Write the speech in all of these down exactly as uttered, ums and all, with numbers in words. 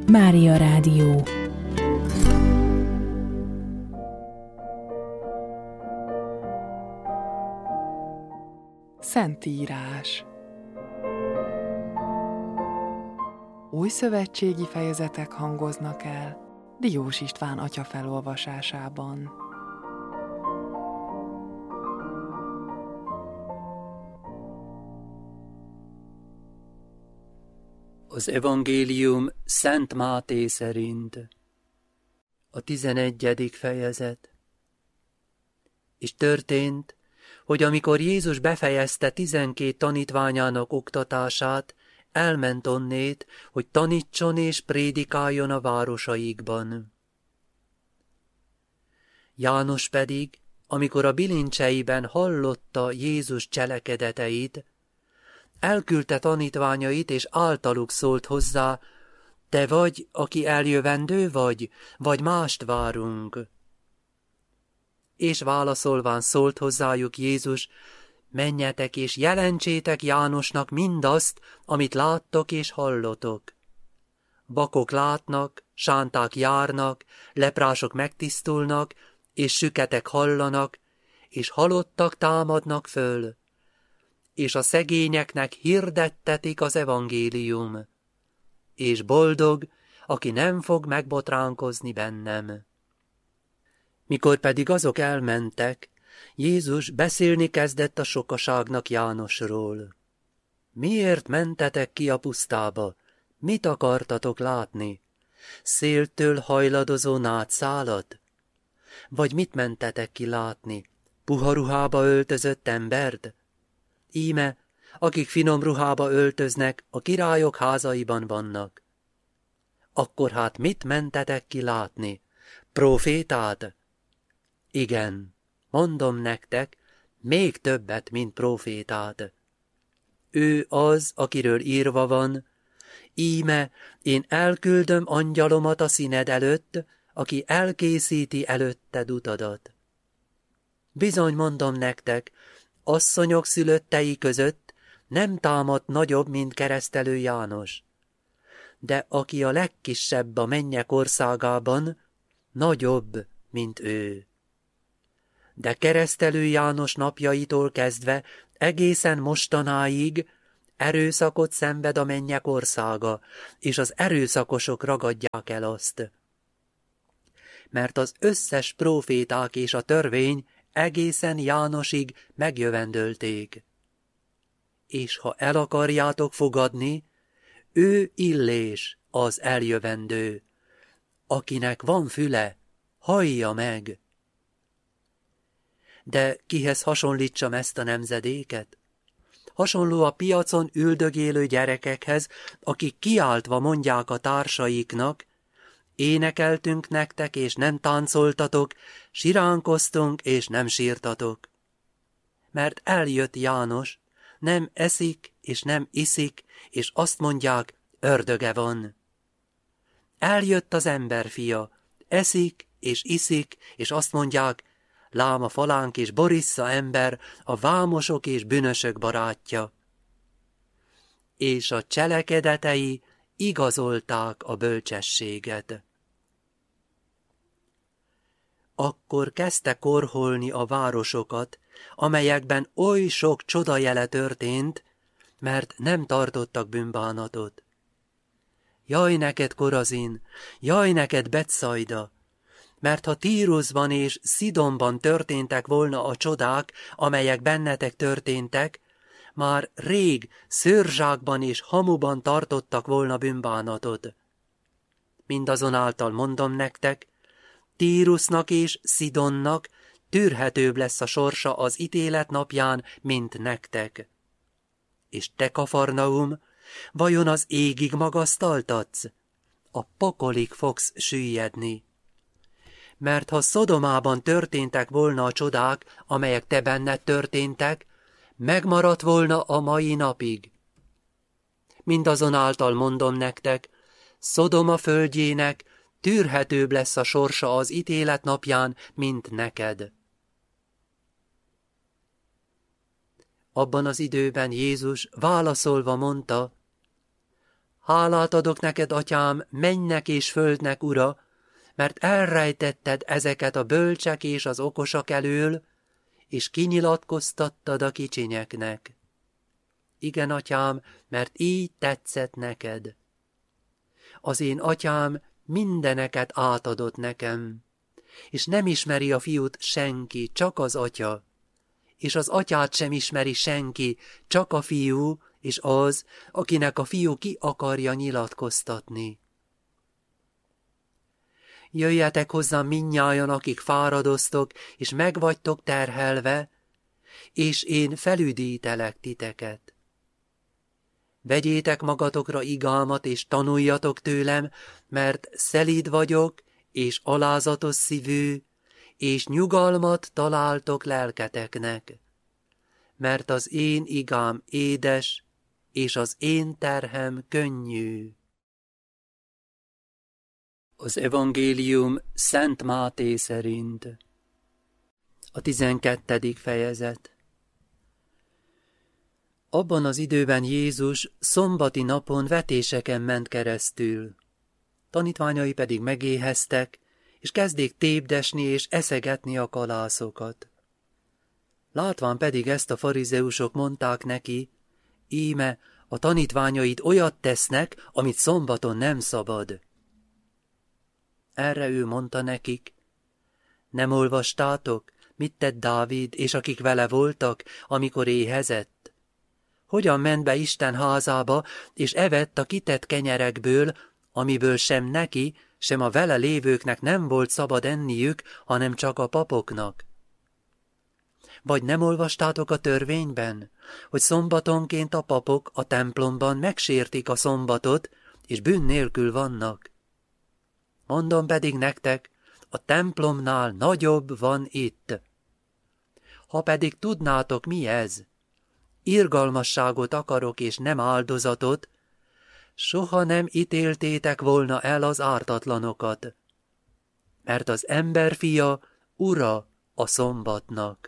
Mária Rádió. Szentírás. Új szövetségi fejezetek hangoznak el Diós István atya felolvasásában. Az evangélium Szent Máté szerint. A tizenegyedik fejezet. És történt, hogy amikor Jézus befejezte tizenkét tanítványának oktatását, elment onnét, hogy tanítson és prédikáljon a városaikban. János pedig, amikor a bilincseiben hallotta Jézus cselekedeteit, elküldte tanítványait, és általuk szólt hozzá: te vagy, aki eljövendő vagy, vagy mást várunk? És válaszolván szólt hozzájuk Jézus: menjetek és jelentsétek Jánosnak mindazt, amit láttok és hallotok. Vakok látnak, sánták járnak, leprások megtisztulnak, és süketek hallanak, és halottak támadnak föl, és a szegényeknek hirdettetik az evangélium, és boldog, aki nem fog megbotránkozni bennem. Mikor pedig azok elmentek, Jézus beszélni kezdett a sokaságnak Jánosról. Miért mentetek ki a pusztába? Mit akartatok látni? Széltől hajladozó nátszálat? Vagy mit mentetek ki látni? Puha ruhába öltözött embert? Íme, akik finom ruhába öltöznek, a királyok házaiban vannak. Akkor hát mit mentetek ki látni? Prófétát? Igen, mondom nektek, még többet, mint prófétát. Ő az, akiről írva van: íme, én elküldöm angyalomat a színed előtt, aki elkészíti előtted utadat. Bizony mondom nektek, asszonyok szülöttei között nem támadt nagyobb, mint Keresztelő János. De aki a legkisebb a mennyek országában, nagyobb, mint ő. De Keresztelő János napjaitól kezdve egészen mostanáig erőszakot szenved a mennyek országa, és az erőszakosok ragadják el azt. Mert az összes próféták és a törvény egészen Jánosig megjövendölték. És ha el akarjátok fogadni, ő Illés az eljövendő. Akinek van füle, hallja meg. De kihez hasonlítsam ezt a nemzedéket? Hasonló a piacon üldögélő gyerekekhez, akik kiáltva mondják a társaiknak: énekeltünk nektek, és nem táncoltatok, siránkoztunk, és nem sírtatok. Mert eljött János, nem eszik, és nem iszik, és azt mondják, ördöge van. Eljött az emberfia, eszik, és iszik, és azt mondják, lám a falánk és borissza ember, a vámosok és bűnösök barátja. És a cselekedetei igazolták a bölcsességet. Akkor kezdte korholni a városokat, amelyekben oly sok csodajele történt, mert nem tartottak bűnbánatot. Jaj neked, Korazin! Jaj neked, Betszajda! Mert ha Tírusban és Szidonban történtek volna a csodák, amelyek bennetek történtek, már rég szőrzsákban és hamuban tartottak volna bűnbánatot. Mindazonáltal mondom nektek, Tírusnak és Szidonnak tűrhetőbb lesz a sorsa az ítélet napján, mint nektek. És te, Kafarnaum, vajon az égig magasztaltatsz? A pokolig fogsz süllyedni. Mert ha Szodomában történtek volna a csodák, amelyek te benned történtek, megmaradt volna a mai napig. Mindazonáltal mondom nektek, Szodoma földjének tűrhetőbb lesz a sorsa az ítélet napján, mint neked. Abban az időben Jézus válaszolva mondta: Hálát adok neked, atyám, mennynek és földnek ura, mert elrejtetted ezeket a bölcsek és az okosak elől, és kinyilatkoztattad a kicsinyeknek. Igen, atyám, mert így tetszett neked. Az én atyám mindeneket átadott nekem, és nem ismeri a fiút senki, csak az atya, és az atyát sem ismeri senki, csak a fiú, és az, akinek a fiú ki akarja nyilatkoztatni. Jöjjetek hozzám mindnyájan, akik fáradoztok, és megvagytok terhelve, és én felüdítelek titeket. Vegyétek magatokra igalmat, és tanuljatok tőlem, mert szelíd vagyok, és alázatos szívű, és nyugalmat találtok lelketeknek. Mert az én igám édes, és az én terhem könnyű. Az evangélium Szent Máté szerint. A tizenkettedik fejezet. Abban az időben Jézus szombati napon vetéseken ment keresztül. Tanítványai pedig megéheztek, és kezdték tépdesni és eszegetni a kalászokat. Látván pedig ezt a farizeusok mondták neki, íme a tanítványaid olyat tesznek, amit szombaton nem szabad. Erre ő mondta nekik, nem olvastátok, mit tett Dávid és akik vele voltak, amikor éhezett? Hogyan ment be Isten házába, és evett a kitett kenyerekből, amiből sem neki, sem a vele lévőknek nem volt szabad enniük, hanem csak a papoknak? Vagy nem olvastátok a törvényben, hogy szombatonként a papok a templomban megsértik a szombatot, és bűn nélkül vannak? Mondom pedig nektek, a templomnál nagyobb van itt. Ha pedig tudnátok, mi ez, irgalmasságot akarok és nem áldozatot, soha nem ítéltétek volna el az ártatlanokat, mert az emberfia ura a szombatnak.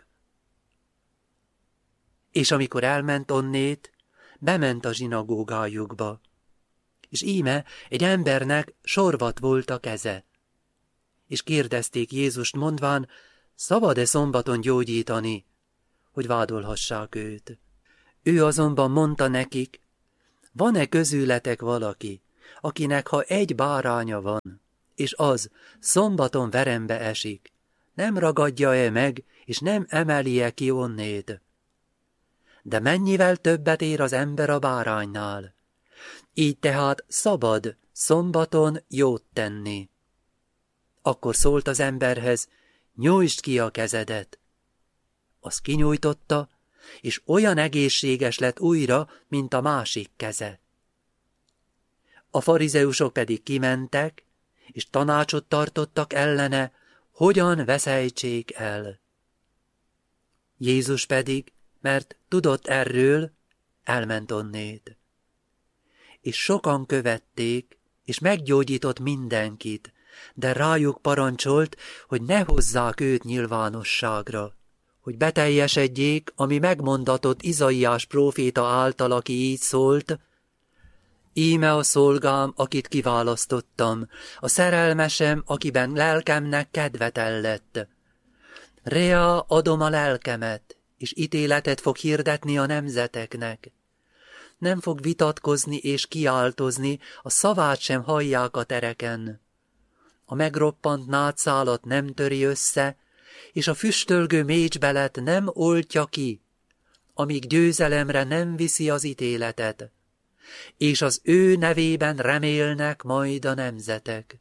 És amikor elment onnét, bement a zsinagógájukba, és íme egy embernek sorvat volt a keze. És kérdezték Jézust mondván, szabad-e szombaton gyógyítani, hogy vádolhassák őt. Ő azonban mondta nekik, van-e közületek valaki, akinek ha egy báránya van, és az szombaton verembe esik, nem ragadja-e meg, és nem emeli-e ki onnét? De mennyivel többet ér az ember a báránynál? Így tehát szabad szombaton jót tenni. Akkor szólt az emberhez, nyújtsd ki a kezedet. Az kinyújtotta, és olyan egészséges lett újra, mint a másik keze. A farizeusok pedig kimentek, és tanácsot tartottak ellene, hogyan veszejtsék el. Jézus pedig, mert tudott erről, elment onnét. És sokan követték, és meggyógyított mindenkit, de rájuk parancsolt, hogy ne hozzák őt nyilvánosságra, hogy beteljesedjék, ami megmondatott Izaiás próféta által, aki így szólt, íme a szolgám, akit kiválasztottam, a szerelmesem, akiben lelkemnek kedvetellett. Rea adom a lelkemet, és ítéletet fog hirdetni a nemzeteknek. Nem fog vitatkozni és kiáltozni, a szavát sem hallják a tereken. A megroppant nátszálat nem töri össze, és a füstölgő mécsbelet nem oltja ki, amíg győzelemre nem viszi az ítéletet, és az ő nevében remélnek majd a nemzetek.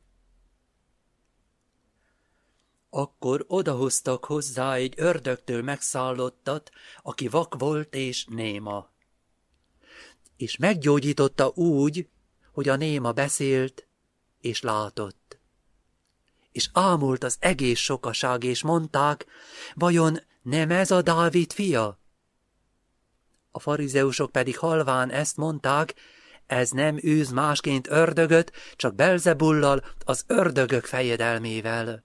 Akkor odahoztak hozzá egy ördögtől megszállottat, aki vak volt és néma. És meggyógyította úgy, hogy a néma beszélt és látott. És ámult az egész sokaság, és mondták, vajon nem ez a Dávid fia? A farizeusok pedig halván ezt mondták, ez nem űz másként ördögöt, csak Belzebullal, az ördögök fejedelmével.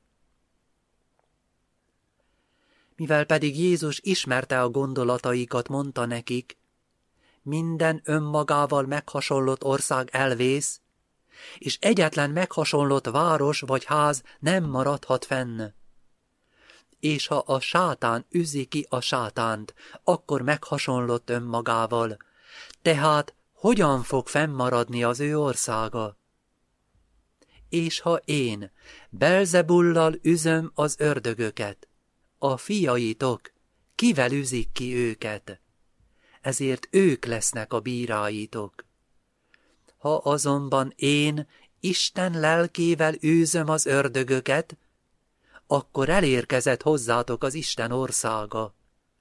Mivel pedig Jézus ismerte a gondolataikat, mondta nekik, minden önmagával meghasonlott ország elvész, és egyetlen meghasonlott város vagy ház nem maradhat fenn. És ha a sátán üzi ki a sátánt, akkor meghasonlott önmagával, tehát hogyan fog fennmaradni az ő országa? És ha én Belzebullal üzöm az ördögöket, a fiaitok kivel üzik ki őket? Ezért ők lesznek a bíráitok. Ha azonban én Isten lelkével űzöm az ördögöket, akkor elérkezett hozzátok az Isten országa.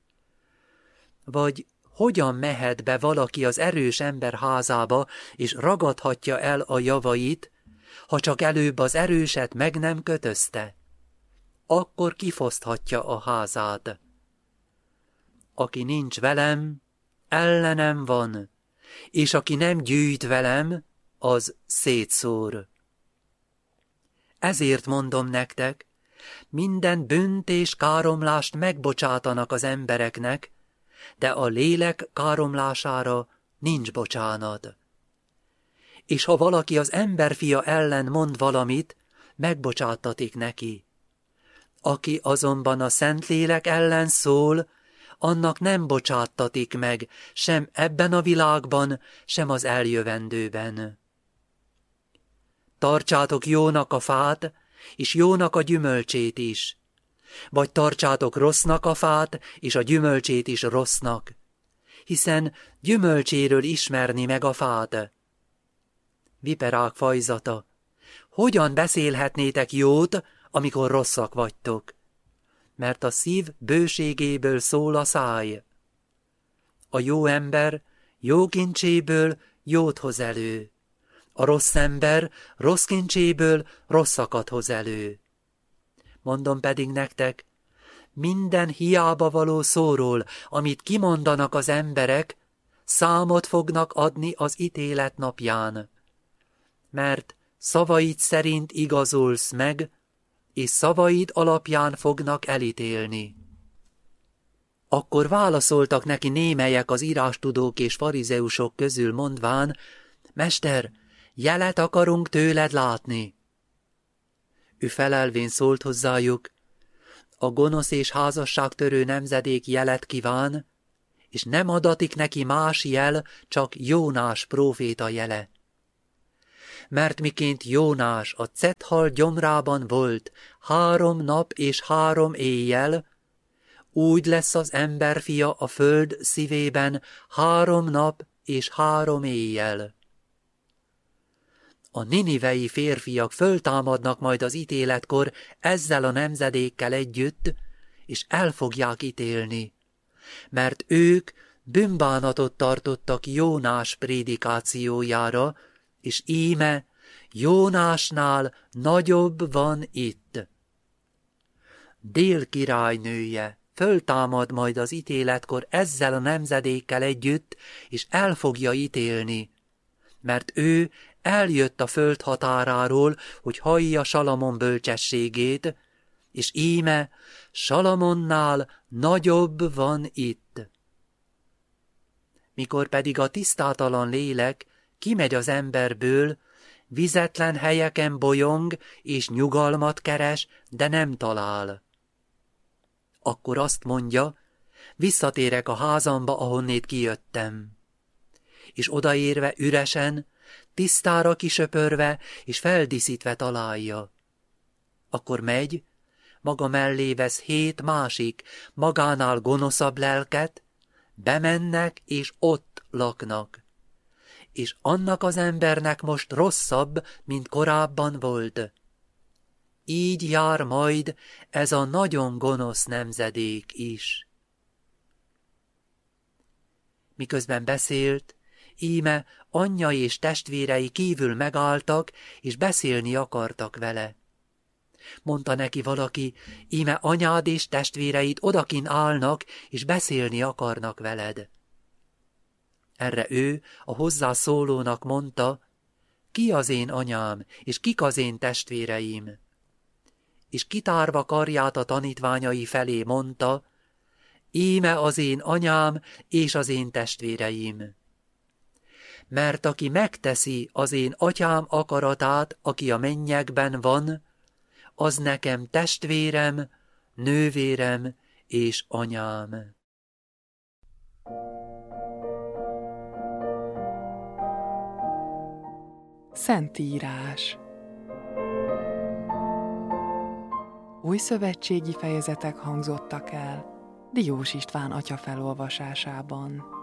Vagy hogyan mehet be valaki az erős ember házába, és ragadhatja el a javait, ha csak előbb az erőset meg nem kötözte? Akkor kifoszthatja a házát. Aki nincs velem, ellenem van, és aki nem gyűjt velem, az szétszór. Ezért mondom nektek, minden bűnt és káromlást megbocsátanak az embereknek, de a lélek káromlására nincs bocsánat. És ha valaki az emberfia ellen mond valamit, megbocsáttatik neki. Aki azonban a Szentlélek ellen szól, annak nem bocsáttatik meg, sem ebben a világban, sem az eljövendőben. Tartsátok jónak a fát, és jónak a gyümölcsét is, vagy tartsátok rossznak a fát, és a gyümölcsét is rossznak, hiszen gyümölcséről ismerni meg a fát. Viperák fajzata, hogyan beszélhetnétek jót, amikor rosszak vagytok? Mert a szív bőségéből szól a száj. A jó ember jó kincséből jót hoz elő, a rossz ember rossz kincséből rosszakat hoz elő. Mondom pedig nektek, minden hiába való szóról, amit kimondanak az emberek, számot fognak adni az ítélet napján. Mert szavaid szerint igazolsz meg, és szavaid alapján fognak elítélni. Akkor válaszoltak neki némelyek az írástudók és farizeusok közül mondván, Mester, jelet akarunk tőled látni. Ő felelvén szólt hozzájuk, a gonosz és házasságtörő nemzedék jelet kíván, és nem adatik neki más jel, csak Jónás próféta jele. Mert miként Jónás a cethal gyomrában volt három nap és három éjjel, úgy lesz az emberfia a föld szívében három nap és három éjjel. A ninivei férfiak föltámadnak majd az ítéletkor ezzel a nemzedékkel együtt, és el fogják ítélni, mert ők bűnbánatot tartottak Jónás prédikációjára, és íme Jónásnál nagyobb van itt. Dél királynője föltámad majd az ítéletkor ezzel a nemzedékkel együtt, és el fogja ítélni, mert ő eljött a föld határáról, hogy hallja Salamon bölcsességét, és íme Salamonnál nagyobb van itt. Mikor pedig a tisztátalan lélek kimegy az emberből, vizetlen helyeken bolyong és nyugalmat keres, de nem talál. Akkor azt mondja, visszatérek a házamba, ahonnét kijöttem. És odaérve üresen, tisztára kisöpörve és feldíszítve találja. Akkor megy, maga mellé vesz hét másik, magánál gonoszabb lelket, bemennek és ott laknak. És annak az embernek most rosszabb, mint korábban volt. Így jár majd ez a nagyon gonosz nemzedék is. Miközben beszélt, íme anyja és testvérei kívül megálltak, és beszélni akartak vele. Mondta neki valaki, íme anyád és testvéreid odakin állnak, és beszélni akarnak veled. Erre ő a hozzászólónak mondta, ki az én anyám, és kik az én testvéreim? És kitárva karját a tanítványai felé mondta, íme az én anyám és az én testvéreim. mert aki megteszi az én atyám akaratát, aki a mennyekben van, az nekem testvérem, nővérem és anyám. Szentírás. Újszövetségi fejezetek hangzottak el Diós István atya felolvasásában.